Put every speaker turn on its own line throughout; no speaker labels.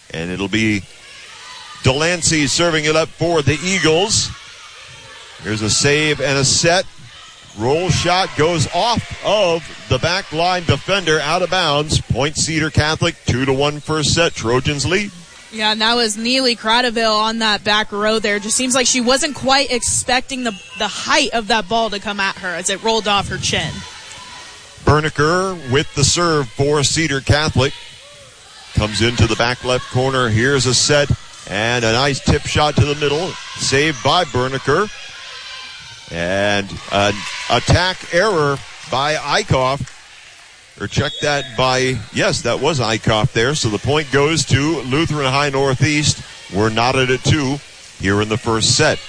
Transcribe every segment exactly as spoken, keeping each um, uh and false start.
And it'll be Delancey serving it up for the Eagles. Here's a save and a set. Roll shot goes off of the back line defender, out of bounds. Point Cedar Catholic, two to one first set. Trojans lead.
Yeah, and that was Neely Cradaville on that back row there. Just seems like she wasn't quite expecting the the height of that ball to come at her as it rolled off her chin.
Berniker with the serve for Cedar Catholic. Comes into the back left corner. Here's a set and a nice tip shot to the middle. Saved by Berniker. And an attack error by Eichhoff. Or check that by, yes, that was Eichhoff there. So the point goes to Lutheran High Northeast. We're knotted at two here in the first set.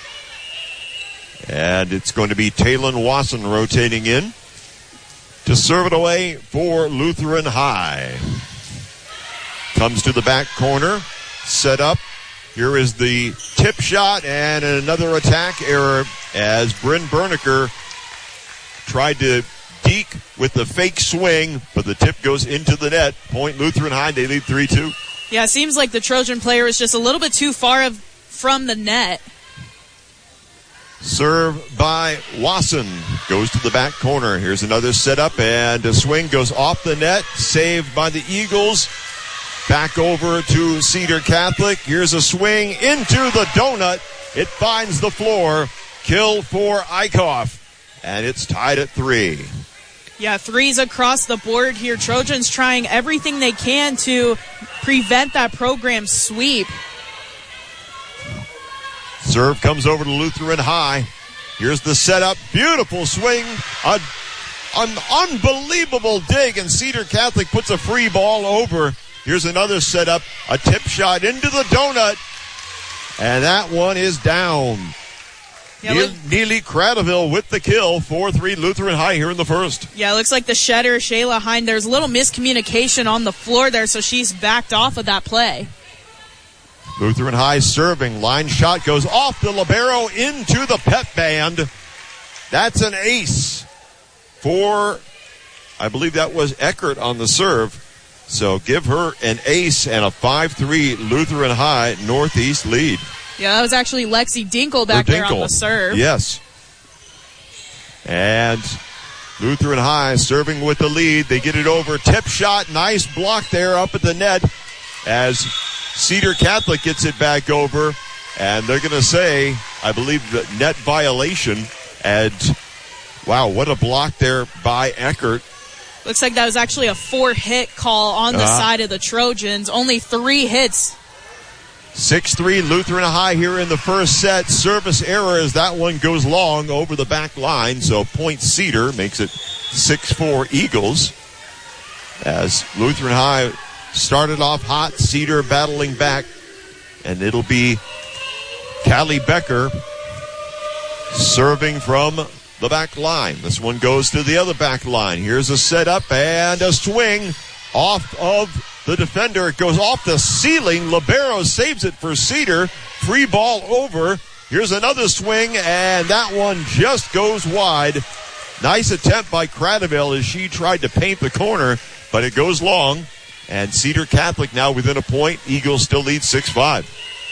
And it's going to be Taylon Wasson rotating in to serve it away for Lutheran High. Comes to the back corner, set up. Here is the tip shot and another attack error as Bryn Berniker tried to deke with the fake swing, but the tip goes into the net. Point Lutheran High, they lead three two.
Yeah, it seems like the Trojan player was just a little bit too far of, from the net.
Serve by Wasson. Goes to the back corner. Here's another setup, and a swing goes off the net. Saved by the Eagles. Back over to Cedar Catholic. Here's a swing into the donut. It finds the floor. Kill for Eichhoff. And it's tied at three.
Yeah, threes across the board here. Trojans trying everything they can to prevent that program sweep.
Serve comes over to Lutheran High. Here's the setup. Beautiful swing. A, an unbelievable dig, and Cedar Catholic puts a free ball over. Here's another setup. A tip shot into the donut. And that one is down. Yeah, look, Neely Cradaville with the kill. four three Lutheran High here in the first.
Yeah, it looks like the shedder, Shayla Hine, there's a little miscommunication on the floor there, so she's backed off of that play.
Lutheran High serving. Line shot goes off the libero into the pep band. That's an ace for, I believe that was Eckert on the serve. So give her an ace and a five three Lutheran High Northeast lead.
Yeah, that was actually Lexi Dinkle back there on the serve.
Yes. And Lutheran High serving with the lead. They get it over. Tip shot. Nice block there up at the net as Cedar Catholic gets it back over. And they're going to say, I believe, the net violation. And, wow, what a block there by Eckert.
Looks like that was actually a four-hit call on the uh, side of the Trojans. Only three hits.
six three Lutheran High here in the first set. Service error as that one goes long over the back line. So point Cedar makes it six four Eagles. As Lutheran High started off hot, Cedar battling back. And it'll be Callie Becker serving from the back line. This one goes to the other back line. Here's a setup and a swing off of the defender. It goes off the ceiling. Libero saves it for Cedar. Free ball over. Here's another swing, and that one just goes wide. Nice attempt by Cradaville as she tried to paint the corner, but it goes long. And Cedar Catholic now within a point. Eagles still lead six five.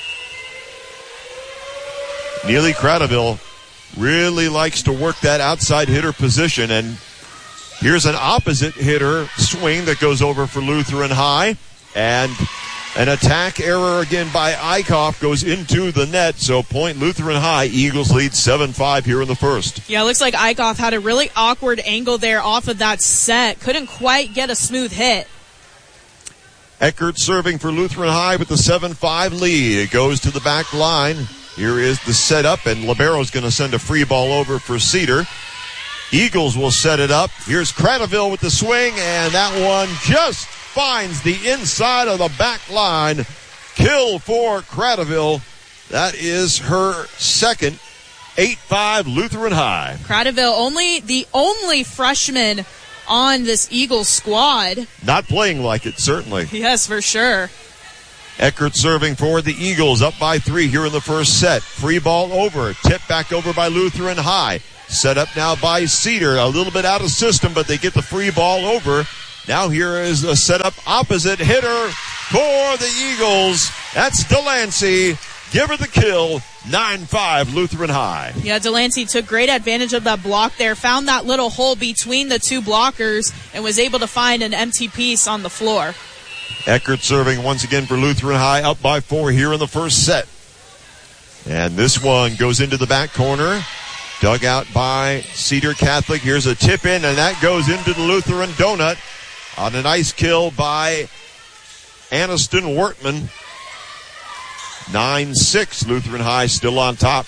Neely Cradaville really likes to work that outside hitter position, and here's an opposite hitter swing that goes over for Lutheran High, and an attack error again by Eichhoff goes into the net, so point Lutheran High. Eagles lead seven five here in the first.
Yeah, it looks like Eichhoff had a really awkward angle there off of that set. Couldn't quite get a smooth hit.
Eckert serving for Lutheran High with the seven five lead. It goes to the back line. Here is the setup, and Libero's going to send a free ball over for Cedar. Eagles will set it up. Here's Cradaville with the swing, and that one just finds the inside of the back line. Kill for Cradaville. That is her second. eight five Lutheran High.
Cradaville, only the only freshman on this Eagles squad.
Not playing like it, certainly.
Yes, for sure.
Eckert serving for the Eagles, up by three here in the first set. Free ball over. Tip back over by Lutheran High. Set up now by Cedar. A little bit out of system, but they get the free ball over. Now here is a setup opposite hitter. for the Eagles. That's Delancey. Give her the kill. nine five Lutheran High.
Yeah, Delancey took great advantage of that block there, found that little hole between the two blockers, and was able to find an empty piece on the floor.
Eckert serving once again for Lutheran High, up by four here in the first set. And this one goes into the back corner, dug out by Cedar Catholic. Here's a tip in, and that goes into the Lutheran donut on a nice kill by Aniston Wortman. nine six, Lutheran High still on top.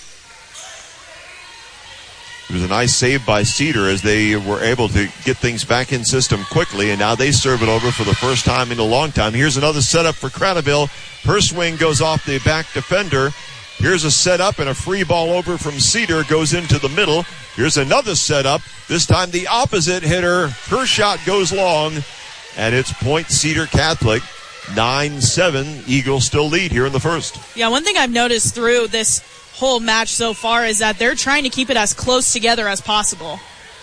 It was a nice save by Cedar as they were able to get things back in system quickly, and now they serve it over for the first time in a long time. Here's another setup for Cradaville. Her swing goes off the back defender. Here's a setup, and a free ball over from Cedar goes into the middle. Here's another setup. This time the opposite hitter. Her shot goes long, and it's point Cedar Catholic. nine seven, Eagles still lead here in the first.
Yeah, one thing I've noticed through this whole match so far is that they're trying to keep it as close together as possible.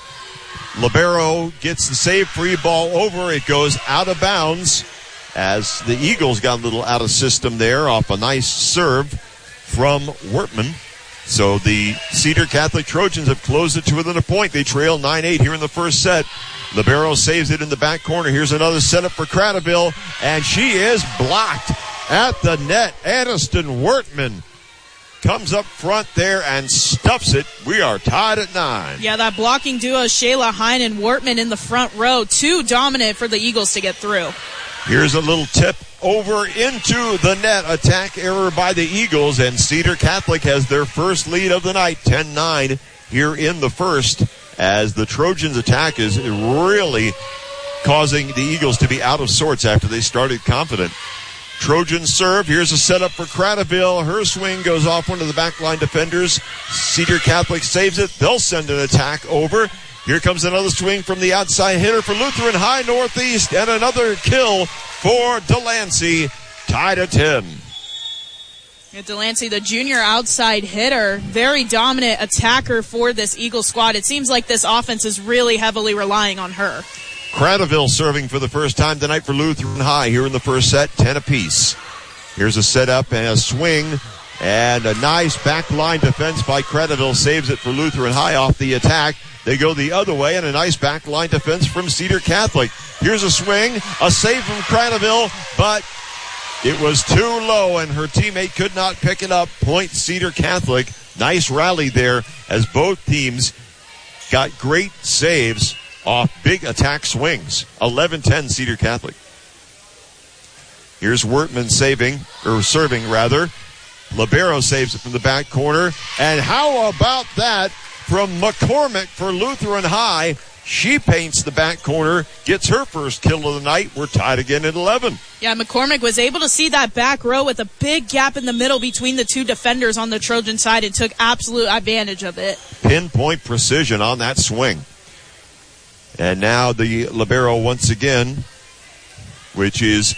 Libero gets the save, free ball over. It goes out of bounds as the Eagles got a little out of system there off a nice serve from Wortman. So the Cedar Catholic Trojans have closed it to within a point. They trail nine eight here in the first set. Libero saves it in the back corner. Here's another setup for Cradaville, and she is blocked at the net. Aniston Wortman comes up front there and stuffs it. We are tied at nine.
Yeah, that blocking duo, Shayla Hine and Wortman in the front row, too dominant for the Eagles to get through.
Here's a little tip over into the net. Attack error by the Eagles, and Cedar Catholic has their first lead of the night, ten nine here in the first, as the Trojans' attack is really causing the Eagles to be out of sorts after they started confident. Trojans serve. Here's a setup for Cradaville. Her swing goes off one of the backline defenders. Cedar Catholic saves it. They'll send an attack over. Here comes another swing from the outside hitter for Lutheran High Northeast, and another kill for Delancey. Tied at ten.
Yeah, Delancey, the junior outside hitter, very dominant attacker for this Eagle squad. It seems like this offense is really heavily relying on her.
Cradaville serving for the first time tonight for Lutheran High here in the first set, ten apiece. Here's a setup and a swing, and a nice backline defense by Cradaville saves it for Lutheran High off the attack. They go the other way, and a nice backline defense from Cedar Catholic. Here's a swing, a save from Cradaville, but it was too low, and her teammate could not pick it up. Point Cedar Catholic. Nice rally there as both teams got great saves off big attack swings. eleven ten Cedar Catholic. Here's Wortman saving, or serving rather. Libero saves it from the back corner. And how about that from McCormick for Lutheran High? She paints the back corner, gets her first kill of the night. We're tied again at eleven.
Yeah, McCormick was able to see that back row with a big gap in the middle between the two defenders on the Trojan side and took absolute advantage of it. Pinpoint
precision on that swing. And now the libero once again, which is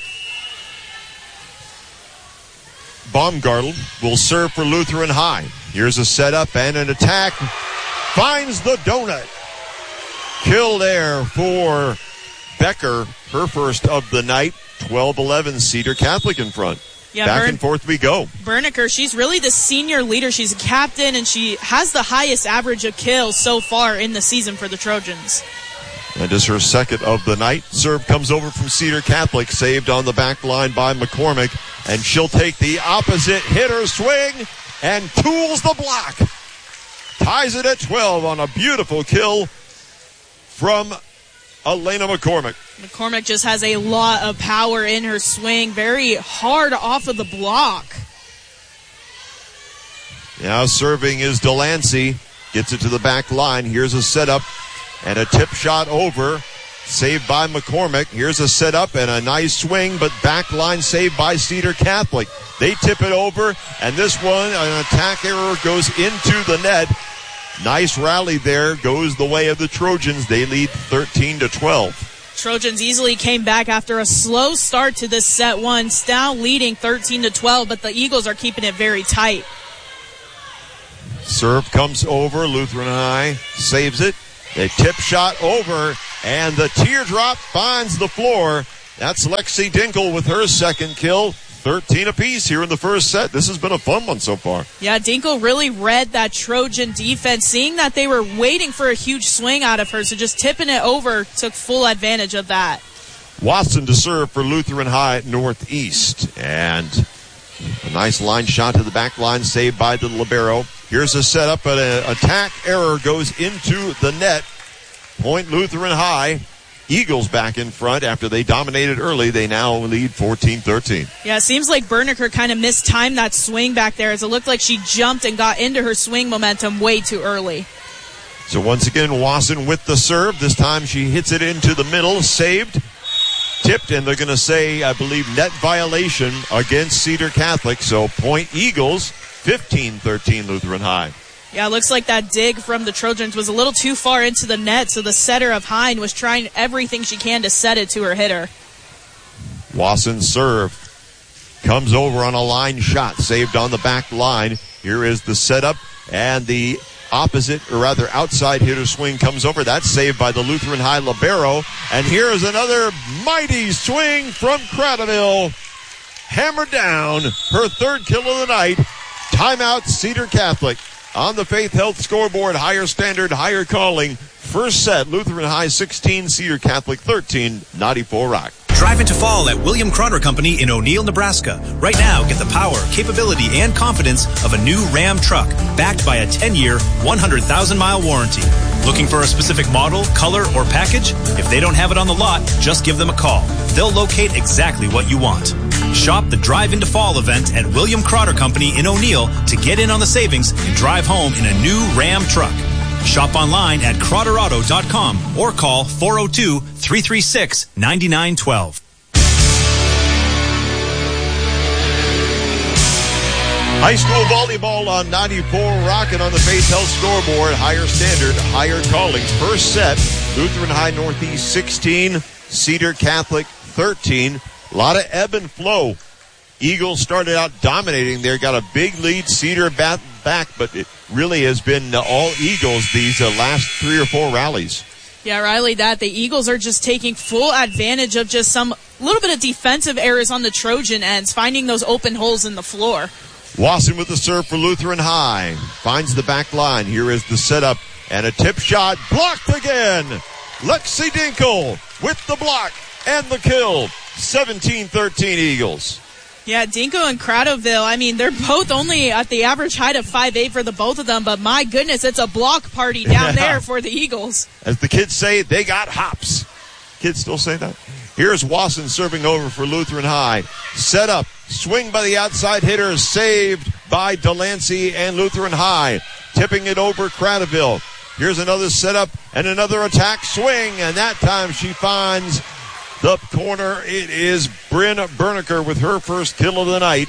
Baumgartel, will serve for Lutheran High. Here's a setup and an attack. Finds the donut. Kill there for Becker, her first of the night. twelve eleven Cedar Catholic in front. Yeah, Back Bern- and forth we go.
Berniker, she's really the senior leader. She's a captain, and she has the highest average of kills so far in the season for the Trojans.
That is her second of the night. Serve comes over from Cedar Catholic, saved on the back line by McCormick, and she'll take the opposite hitter swing and tools the block. Ties it at twelve on a beautiful kill from Elena McCormick.
McCormick just has a lot of power in her swing, very hard off of the block.
Now serving is Delancey, gets it to the back line. Here's a setup and a tip shot over, saved by McCormick. Here's a setup and a nice swing, but back line saved by Cedar Catholic. They tip it over, and this one, an attack error, goes into the net. Nice rally there, goes the way of the Trojans. They lead thirteen to twelve.
Trojans easily came back after a slow start to this set one, now leading thirteen to twelve, but the Eagles are keeping it very tight.
Serve comes over, Lutheran High saves it. A tip shot over, and the teardrop finds the floor That's Lexi Dinkle with her second kill. thirteen apiece here in the first set. This has been a fun one so far.
Yeah, Dinkle really read that Trojan defense, seeing that they were waiting for a huge swing out of her, so just tipping it over, took full advantage of that.
Watson to serve for Lutheran High Northeast. And a nice line shot to the back line, saved by the libero. Here's a setup, but an attack error goes into the net. Point Lutheran High. Eagles back in front after they dominated early. They now lead fourteen thirteen.
Yeah, it seems like Berniker kind of mistimed that swing back there, as it looked like she jumped and got into her swing momentum way too early.
So once again, Wasson with the serve. This time she hits it into the middle, saved, tipped, and they're going to say, I believe, net violation against Cedar Catholic. So point Eagles, fifteen thirteen Lutheran High.
Yeah, it looks like that dig from the Trojans was a little too far into the net, so the setter of Hine was trying everything she can to set it to her hitter.
Wasson's serve comes over on a line shot, saved on the back line. Here is the setup, and the opposite, or rather outside hitter swing comes over. That's saved by the Lutheran High libero. And here is another mighty swing from Cradaville. Hammered down, her third kill of the night. Timeout, Cedar Catholic. On the Faith Health scoreboard, higher standard, higher calling. First set, Lutheran High sixteen, Cedar Catholic thirteen, ninety-four Rock.
Drive into fall at William Croner Company in O'Neill, Nebraska. Right now, get the power, capability, and confidence of a new Ram truck, backed by a ten-year, one hundred thousand mile warranty. Looking for a specific model, color, or package? If they don't have it on the lot, just give them a call. They'll locate exactly what you want. Shop the Drive into Fall event at William Croner Company in O'Neill to get in on the savings and drive home in a new Ram truck. Shop online at crotter auto dot com or call four oh two, three three six, nine nine one two.
High school volleyball on ninety-four Rock, and on the Faith Health scoreboard, higher standard, higher calling. First set, Lutheran High Northeast sixteen, Cedar Catholic thirteen. A lot of ebb and flow. Eagles started out dominating there, got a big lead, Cedar back, back but it really has been all Eagles these uh, last three or four rallies.
Yeah, Riley, that the Eagles are just taking full advantage of just some little bit of defensive errors on the Trojan ends, finding those open holes in the floor.
Wasson with the serve for Lutheran High. Finds the back line. Here is the setup, and a tip shot blocked again. Lexi Dinkle with the block and the kill. seventeen thirteen Eagles.
Yeah, Dinko and Cradaville, I mean, they're both only at the average height of five eight for the both of them, but my goodness, it's a block party down
yeah.
there for the Eagles.
As the kids say, they got hops. Kids still say that? Here's Wasson serving over for Lutheran High. Set up, swing by the outside hitter, saved by Delancey and Lutheran High. Tipping it over Cradaville. Here's another setup and another attack swing, and that time she finds the corner. It is Bryn Berniker with her first kill of the night.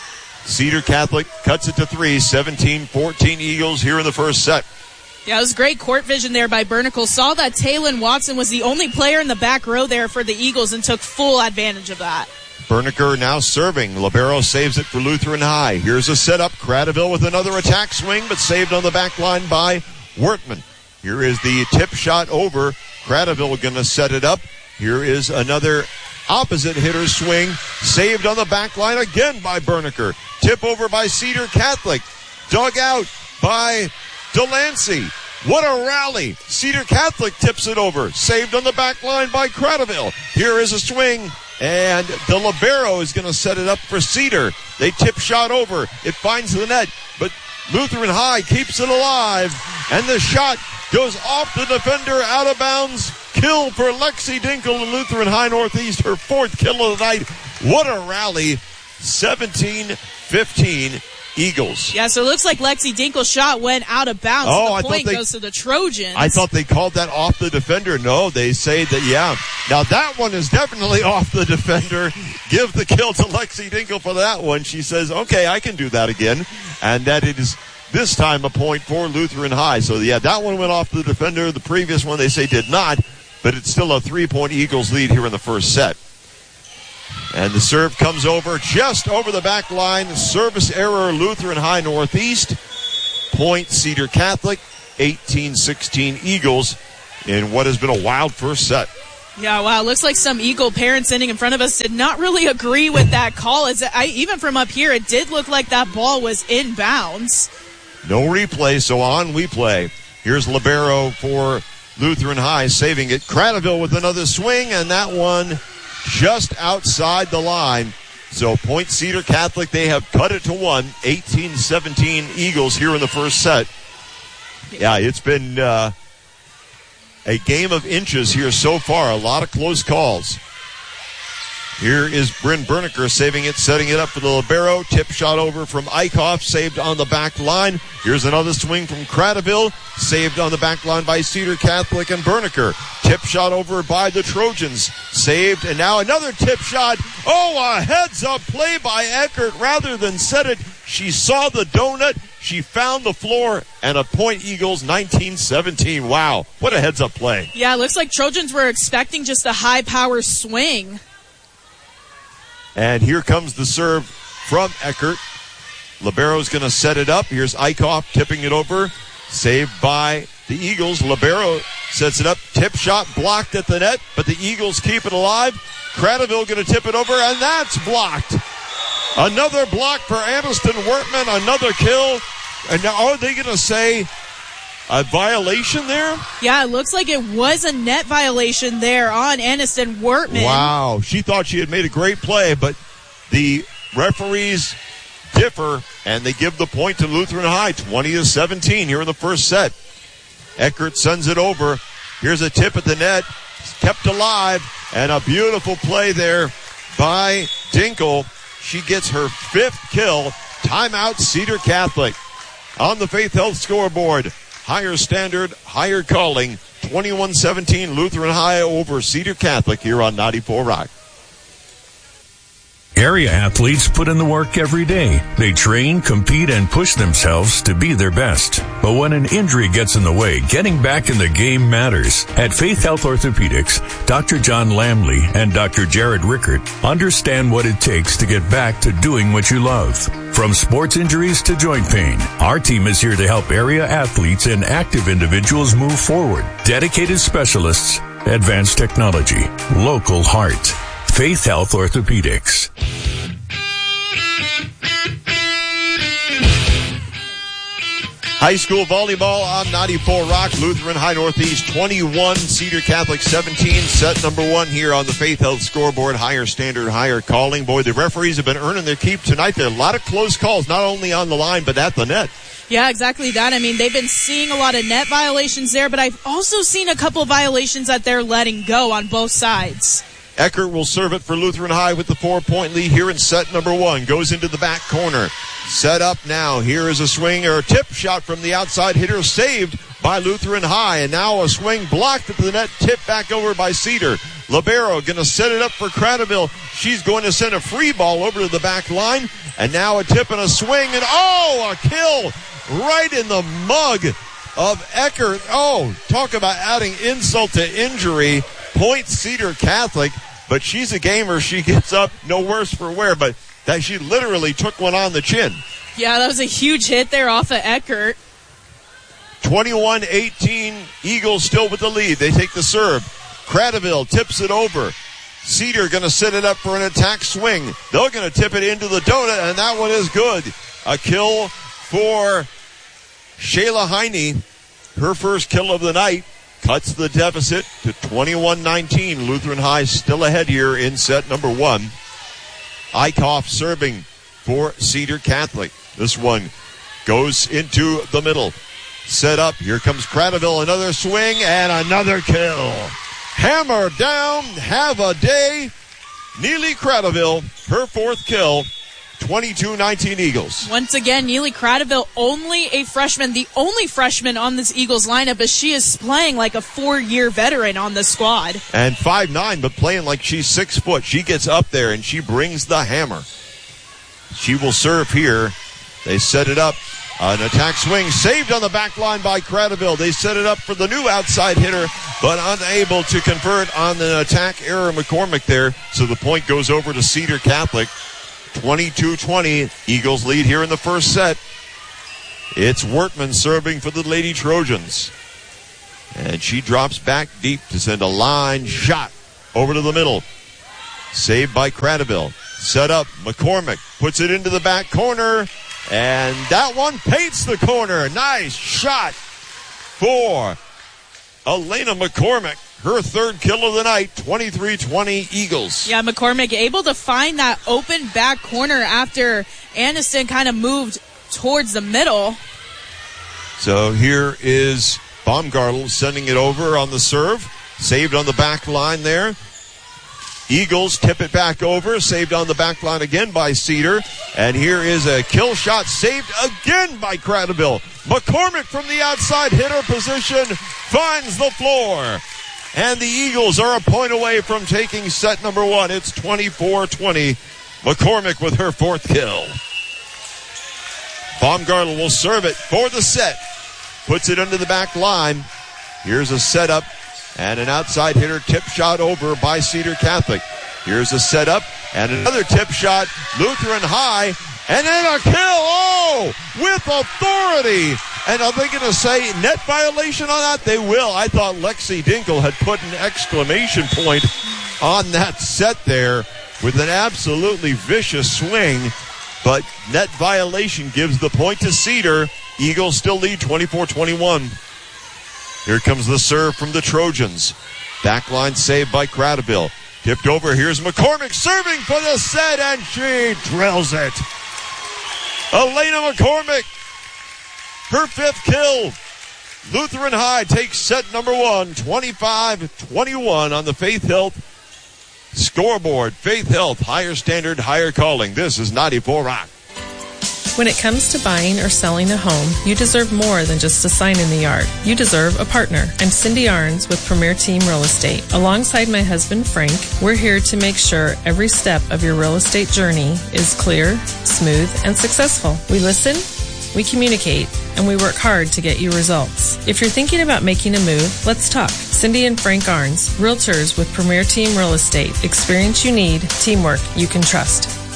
Cedar Catholic cuts it to three, seventeen fourteen Eagles here in the first set.
Yeah, it was great court vision there by Bernicle. Saw that Taylon Watson was the only player in the back row there for the Eagles and took full advantage of that.
Berniker now serving. Libero saves it for Lutheran High. Here's a setup. Cradaville with another attack swing, but saved on the back line by Wertman. Here is the tip shot over. Cradaville going to set it up. Here is another opposite hitter swing. Saved on the back line again by Berniker. Tip over by Cedar Catholic. Dug out by Delancey. What a rally. Cedar Catholic tips it over. Saved on the back line by Cradaville. Here is a swing. And the libero is going to set it up for Cedar. They tip shot over. It finds the net. But Lutheran High keeps it alive. And the shot goes off the defender, out of bounds. Kill for Lexi Dinkle in Lutheran High Northeast, her fourth kill of the night. What a rally. seventeen fifteen Eagles.
Yeah, so it looks like Lexi Dinkle's shot went out of bounds.
Oh,
the
I
point
thought they,
goes to the Trojans.
I thought they called that off the defender. No, they say that, yeah. Now that one is definitely off the defender. Give the kill to Lexi Dinkle for that one. She says, okay, I can do that again. And that it is this time a point for Lutheran High. So, yeah, that one went off the defender. The previous one they say did not. But it's still a three-point Eagles lead here in the first set. And the serve comes over just over the back line. Service error, Lutheran High Northeast. Point Cedar Catholic, eighteen sixteen Eagles in what has been a wild first set.
Yeah, wow. Looks like some Eagle parents sitting in front of us did not really agree with that call. As I, even from up here, it did look like that ball was inbounds.
No replay, so on we play. Here's Libero for Lutheran High, saving it. Cradaville with another swing, and that one just outside the line. So Point Cedar Catholic, they have cut it to one. eighteen seventeen Eagles here in the first set. Yeah, it's been uh, a game of inches here so far. A lot of close calls. Here is Bryn Berniker saving it, setting it up for the libero. Tip shot over from Eichhoff, saved on the back line. Here's another swing from Cradaville, saved on the back line by Cedar Catholic and Berniker. Tip shot over by the Trojans, saved, and now another tip shot. Oh, a heads-up play by Eckert. Rather than set it, she saw the donut, she found the floor, and a Point Eagles nineteen seventeen. Wow, what a heads-up play.
Yeah, it looks like Trojans were expecting just a high-power swing.
And here comes the serve from Eckert. Libero's going to set it up. Here's Eichhoff tipping it over. Saved by the Eagles. Libero sets it up. Tip shot blocked at the net, but the Eagles keep it alive. Cradaville going to tip it over, and that's blocked. Another block for Aniston Wortman. Another kill. And now are they going to say a violation there?
Yeah, it looks like it was a net violation there on Aniston Wortman.
Wow, she thought she had made a great play, but the referees differ, and they give the point to Lutheran High, twenty to seventeen here in the first set. Eckert sends it over. Here's a tip at the net, kept alive, and a beautiful play there by Dinkle. She gets her fifth kill. Timeout, Cedar Catholic. On the Faith Health scoreboard, higher standard, higher calling, twenty-one seventeen Lutheran High over Cedar Catholic here on ninety-four Rock.
Area athletes put in the work every day. They train, compete, and push themselves to be their best. But when an injury gets in the way, getting back in the game matters. At Faith Health Orthopedics, Doctor John Lamley and Doctor Jared Rickert understand what it takes to get back to doing what you love. From sports injuries to joint pain, our team is here to help area athletes and active individuals move forward. Dedicated specialists, advanced technology, local heart. Faith Health Orthopedics.
High school volleyball on ninety-four Rock. Lutheran High Northeast twenty-one, Cedar Catholic seventeen. Set number one here on the Faith Health scoreboard. Higher standard, higher calling. Boy, the referees have been earning their keep tonight. There are a lot of close calls, not only on the line, but at the net.
Yeah, exactly that. I mean, they've been seeing a lot of net violations there, but I've also seen a couple of violations that they're letting go on both sides.
Eckert will serve it for Lutheran High with the four-point lead here in set number one. Goes into the back corner. Set up now. Here is a swing or a tip shot from the outside hitter, saved by Lutheran High. And now a swing blocked at the net, tipped back over by Cedar. Libero going to set it up for Cradaville. She's going to send a free ball over to the back line. And now a tip and a swing. And oh, a kill right in the mug of Eckert. Oh, talk about adding insult to injury. Point Cedar Catholic. But she's a gamer. She gets up, no worse for wear, but that she literally took one on the chin.
Yeah, that was a huge hit there off of Eckert.
twenty-one eighteen, Eagles still with the lead. They take the serve. Cradaville tips it over. Cedar going to set it up for an attack swing. They're going to tip it into the donut, and that one is good. A kill for Shayla Heine. Her first kill of the night. Cuts the deficit to twenty-one nineteen. Lutheran High still ahead here in set number one. Eichhoff serving for Cedar Catholic. This one goes into the middle. Set up. Here comes Cradaville. Another swing and another kill. Hammer down. Have a day. Neely Cradaville, her fourth kill. twenty-two nineteen Eagles.
Once again, Neely Cradaville, only a freshman, the only freshman on this Eagles lineup, as she is playing like a four-year veteran on the squad.
And five nine, but playing like she's six foot. She gets up there and she brings the hammer. She will serve here. They set it up. An attack swing saved on the back line by Cradaville. They set it up for the new outside hitter, but unable to convert on the attack error. McCormick there. So the point goes over to Cedar Catholic. twenty-two twenty, Eagles lead here in the first set. It's Wortman serving for the Lady Trojans. And she drops back deep to send a line shot over to the middle. Saved by Cradaville. Set up. McCormick puts it into the back corner. And that one paints the corner. Nice shot for Elena McCormick. Her third kill of the night. twenty-three twenty Eagles.
Yeah, McCormick able to find that open back corner after Aniston kind of moved towards the middle.
So here is Baumgartel sending it over on the serve. Saved on the back line there. Eagles tip it back over. Saved on the back line again by Cedar. And here is a kill shot saved again by Cradaville. McCormick from the outside hitter position finds the floor. And the Eagles are a point away from taking set number one. It's twenty-four twenty. McCormick with her fourth kill. Baumgartel will serve it for the set. Puts it under the back line. Here's a setup and an outside hitter tip shot over by Cedar Catholic. Here's a setup and another tip shot. Lutheran high. And then a kill. Oh, with authority. And are they going to say net violation on that? They will. I thought Lexi Dinkle had put an exclamation point on that set there with an absolutely vicious swing. But net violation gives the point to Cedar. Eagles still lead twenty-four twenty-one. Here comes the serve from the Trojans. Backline saved by Cradaville. Tipped over. Here's McCormick serving for the set, and she drills it. Elena McCormick, her fifth kill. Lutheran High takes set number one, twenty-five twenty-one on the Faith Health scoreboard. Faith Health, higher standard, higher calling. This is ninety-four Rock.
When it comes to buying or selling a home, you deserve more than just a sign in the yard. You deserve a partner. I'm Cindy Arns with Premier Team Real Estate. Alongside my husband, Frank, we're here to make sure every step of your real estate journey is clear, smooth, and successful. We listen, we communicate, and we work hard to get you results. If you're thinking about making a move, let's talk. Cindy and Frank Arns, Realtors with Premier Team Real Estate. Experience you need, teamwork you can trust.